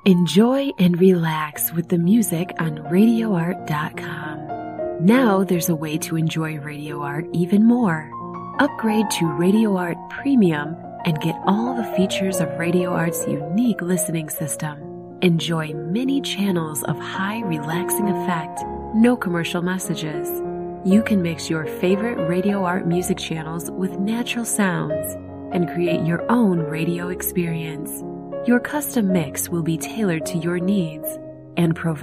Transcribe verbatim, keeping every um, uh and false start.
Enjoy and relax with the music on radio art dot com. Now there's a way to enjoy Radio Art even more. Upgrade to Radio Art Premium and get all the features of Radio Art's unique listening system. Enjoy many channels of high relaxing effect, no commercial messages. You can mix your favorite Radio Art music channels with natural sounds and create your own radio experience. Your custom mix will be tailored to your needs and provide